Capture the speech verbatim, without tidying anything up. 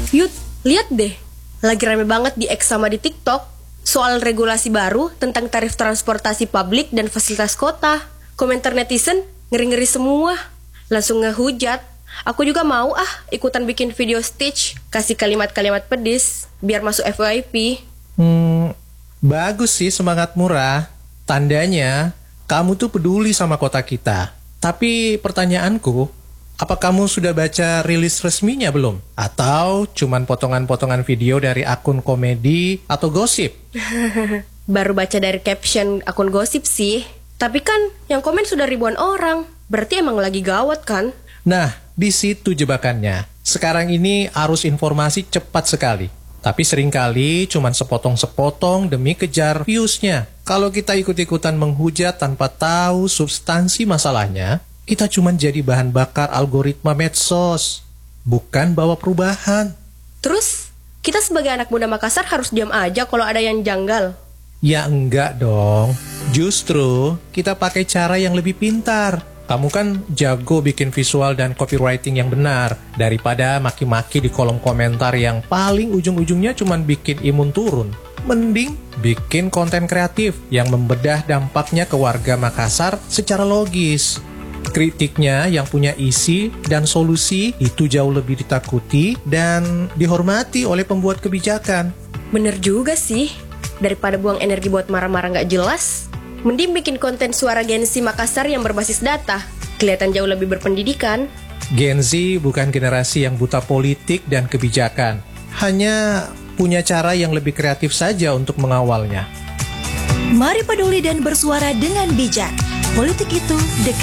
Yud, lihat deh. Lagi rame banget di X sama di TikTok soal regulasi baru tentang tarif transportasi publik dan fasilitas kota. Komentar netizen ngeri-ngeri semua. Langsung ngehujat. Aku juga mau ah ikutan bikin video Stitch, kasih kalimat-kalimat pedis biar masuk F Y P. Hmm, bagus sih semangat murah. Tandanya kamu tuh peduli sama kota kita. Tapi pertanyaanku, apa kamu sudah baca rilis resminya belum? Atau cuman potongan-potongan video dari akun komedi atau gosip? Baru baca dari caption akun gosip sih. Tapi kan yang komen sudah ribuan orang. Berarti emang lagi gawat kan? Nah, di situ jebakannya. Sekarang ini arus informasi cepat sekali. Tapi seringkali cuman sepotong-sepotong demi kejar views-nya. Kalau kita ikut-ikutan menghujat tanpa tahu substansi masalahnya, kita cuman jadi bahan bakar algoritma medsos, bukan bawa perubahan. Terus, kita sebagai anak muda Makassar harus diam aja kalau ada yang janggal? Ya enggak dong. Justru, kita pakai cara yang lebih pintar. Kamu kan jago bikin visual dan copywriting yang benar, daripada maki-maki di kolom komentar yang paling ujung-ujungnya cuman bikin imun turun. Mending bikin konten kreatif yang membedah dampaknya ke warga Makassar secara logis. Kritiknya yang punya isi dan solusi itu jauh lebih ditakuti dan dihormati oleh pembuat kebijakan. Bener juga sih. Daripada buang energi buat marah-marah gak jelas, mending bikin konten suara Gen Z Makassar yang berbasis data. Kelihatan jauh lebih berpendidikan. Gen Z bukan generasi yang buta politik dan kebijakan. Hanya punya cara yang lebih kreatif saja untuk mengawalnya. Mari peduli dan bersuara dengan bijak. Politik itu dekat.